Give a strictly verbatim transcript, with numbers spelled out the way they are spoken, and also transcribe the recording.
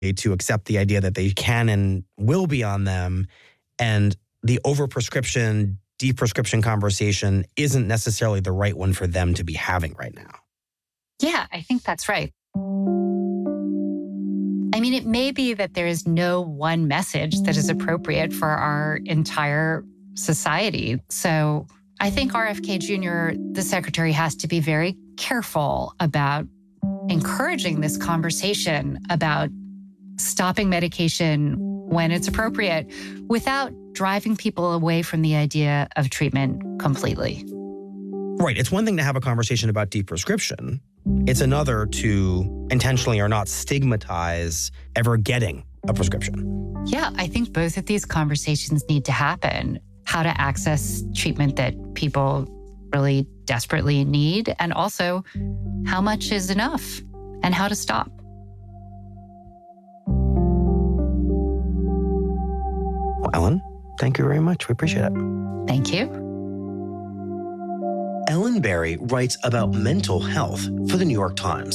to accept the idea that they can and will be on them. And the overprescription, deprescription conversation isn't necessarily the right one for them to be having right now. Yeah, I think that's right. I mean, it may be that there is no one message that is appropriate for our entire society. So I think R F K Junior, the secretary, has to be very careful about encouraging this conversation about stopping medication when it's appropriate without driving people away from the idea of treatment completely. Right. It's one thing to have a conversation about deprescription. It's another to intentionally or not stigmatize ever getting a prescription. Yeah, I think both of these conversations need to happen. How to access treatment that people really desperately need, and also how much is enough and how to stop. Well, Ellen, thank you very much. We appreciate it. Thank you. Ellen Berry writes about mental health for the New York Times.